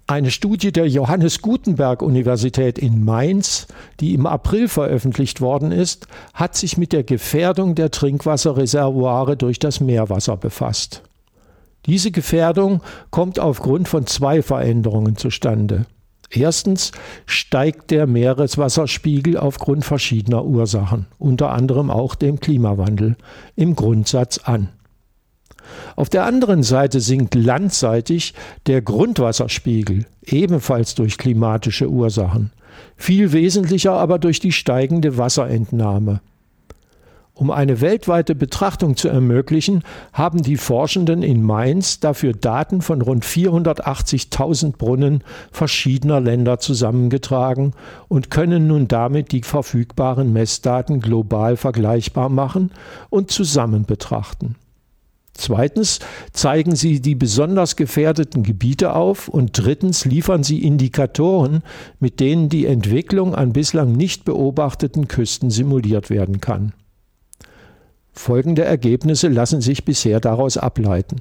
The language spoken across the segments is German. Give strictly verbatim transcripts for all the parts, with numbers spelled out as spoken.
Eine Studie der Johannes Gutenberg Universität in Mainz, die im April veröffentlicht worden ist, hat sich mit der Gefährdung der Trinkwasserreservoire durch das Meerwasser befasst. Diese Gefährdung kommt aufgrund von zwei Veränderungen zustande. Erstens steigt der Meereswasserspiegel aufgrund verschiedener Ursachen, unter anderem auch dem Klimawandel, im Grundsatz an. Auf der anderen Seite sinkt landseitig der Grundwasserspiegel, ebenfalls durch klimatische Ursachen, viel wesentlicher aber durch die steigende Wasserentnahme. Um eine weltweite Betrachtung zu ermöglichen, haben die Forschenden in Mainz dafür Daten von rund vierhundertachtzigtausend Brunnen verschiedener Länder zusammengetragen und können nun damit die verfügbaren Messdaten global vergleichbar machen und zusammen betrachten. Zweitens zeigen sie die besonders gefährdeten Gebiete auf und drittens liefern sie Indikatoren, mit denen die Entwicklung an bislang nicht beobachteten Küsten simuliert werden kann. Folgende Ergebnisse lassen sich bisher daraus ableiten.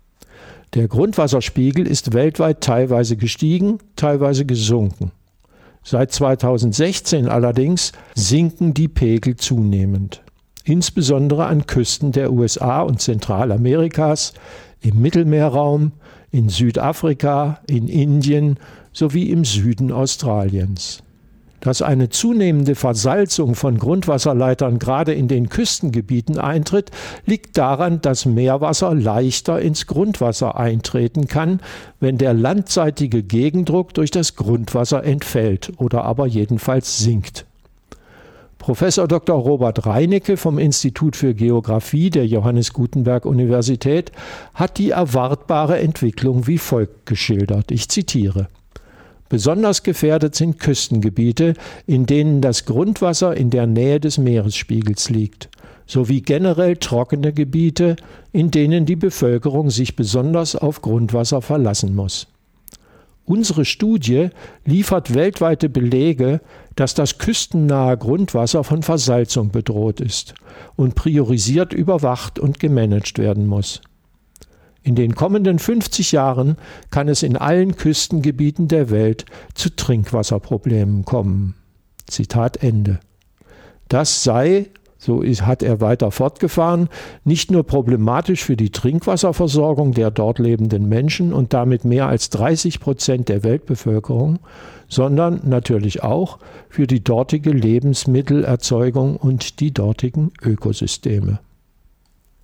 Der Grundwasserspiegel ist weltweit teilweise gestiegen, teilweise gesunken. Seit zweitausendsechzehn allerdings sinken die Pegel zunehmend. Insbesondere an Küsten der U S A und Zentralamerikas, im Mittelmeerraum, in Südafrika, in Indien sowie im Süden Australiens. Dass eine zunehmende Versalzung von Grundwasserleitern gerade in den Küstengebieten eintritt, liegt daran, dass Meerwasser leichter ins Grundwasser eintreten kann, wenn der landseitige Gegendruck durch das Grundwasser entfällt oder aber jedenfalls sinkt. Professor Doktor Robert Reinecke vom Institut für Geographie der Johannes Gutenberg Universität hat die erwartbare Entwicklung wie folgt geschildert. Ich zitiere: Besonders gefährdet sind Küstengebiete, in denen das Grundwasser in der Nähe des Meeresspiegels liegt, sowie generell trockene Gebiete, in denen die Bevölkerung sich besonders auf Grundwasser verlassen muss. Unsere Studie liefert weltweite Belege, dass das küstennahe Grundwasser von Versalzung bedroht ist und priorisiert überwacht und gemanagt werden muss. In den kommenden fünfzig Jahren kann es in allen Küstengebieten der Welt zu Trinkwasserproblemen kommen. Zitat Ende. Das sei, so hat er weiter fortgefahren, nicht nur problematisch für die Trinkwasserversorgung der dort lebenden Menschen und damit mehr als dreißig Prozent der Weltbevölkerung, sondern natürlich auch für die dortige Lebensmittelerzeugung und die dortigen Ökosysteme.